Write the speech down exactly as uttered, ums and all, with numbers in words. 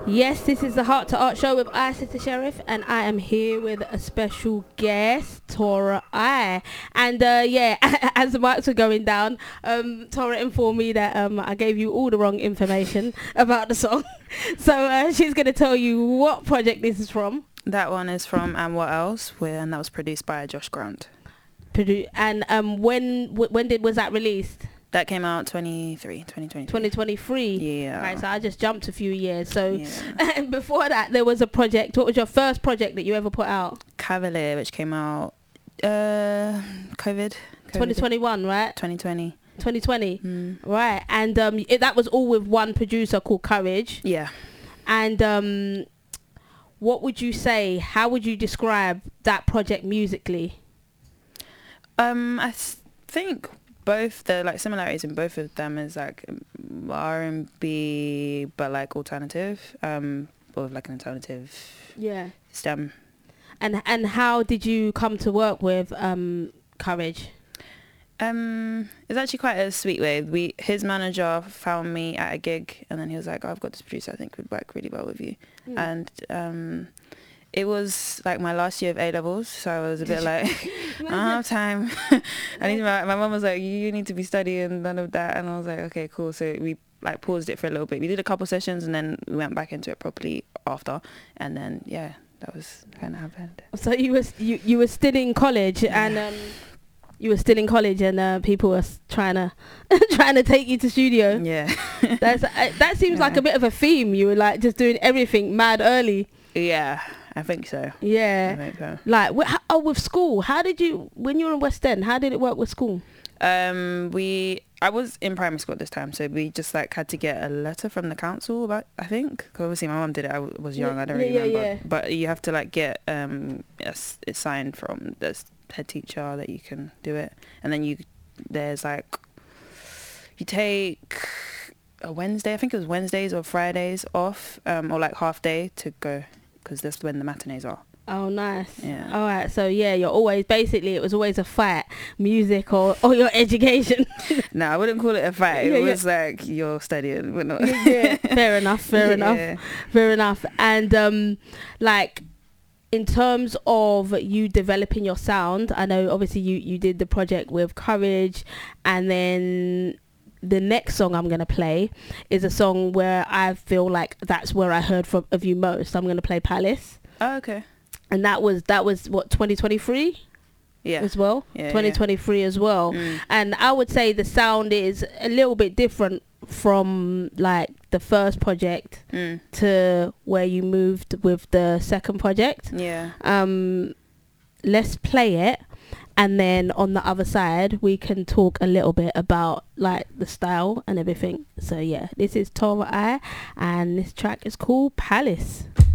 Yes, this is the Heart to Art show with I, Sister Sheriff, and I am here with a special guest, Tora I. And uh, yeah, as the mics were going down, um, Tora informed me that um, I gave you all the wrong information about the song. So uh, she's going to tell you what project this is from. That one is from And What Else, where, and that was produced by Josh Grant. Produ- and um, when w- when did was that released? That came out twenty-three, twenty twenty-three. twenty twenty-three. Yeah. Right, so I just jumped a few years. So Yeah. and before that, there was a project. What was your first project that you ever put out? Cavalier, which came out uh, COVID. COVID. twenty twenty-one, right? twenty twenty. twenty twenty. Mm. Right, and um, it, that was all with one producer called Courage. Yeah. And um, what would you say? How would you describe that project musically? Um, I th- think both the like similarities in both of them is like R and B, but like alternative, um, or like an alternative Yeah. stem. And and how did you come to work with um, Courage? Um, it's actually quite a sweet way. We his manager found me at a gig, and then he was like, oh, "I've got this producer I think would work really well with you," Mm. and um, it was like my last year of A levels, so I was a bit like, I don't have time. I need my my mum was like, you need to be studying none of that, and I was like, okay, cool. So we like paused it for a little bit. We did a couple sessions, and then we went back into it properly after, and then yeah, that was kind of happened. So you was you, you were still in college, Yeah. and um, you were still in college, and uh, people were s- trying to trying to take you to studio. Yeah. That's uh, that seems like Yeah. a bit of a theme. You were like just doing everything mad early. Yeah, I think so. I Yeah. think so. Like wh- oh, with school, how did you when you were in West End? How did it work with school? Um, we I was in primary school at this time, so we just like had to get a letter from the council about, I think, 'cause obviously my mum did it. I w- was young, Yeah, I don't yeah, really yeah, remember. yeah. But you have to like get um a s- it's signed from the s- head teacher that you can do it, and then you there's like you take a Wednesday, I think it was Wednesdays or Fridays off, um, or like half day to go, because that's when the matinees are. Oh, nice. Yeah. All right. So yeah, you're always basically it was always a fight, music or or your education. No, I wouldn't call it a fight. Yeah, It yeah. was like you're studying, but not. Yeah. Fair enough. Fair enough. Yeah. Fair enough. And um, like in terms of you developing your sound, I know obviously you you did the project with Courage, and then the next song I'm gonna play is a song where I feel like that's where I heard from of you most. I'm gonna play Palace, Oh, okay. and that was that was what twenty twenty-three Yeah. as well. Yeah, yeah. twenty twenty-three as well. Mm. And I would say the sound is a little bit different from like the first project Mm. to where you moved with the second project. Yeah. Um, let's play it, and then on the other side we can talk a little bit about like the style and everything. So yeah, this is Tora I, and this track is called Palace.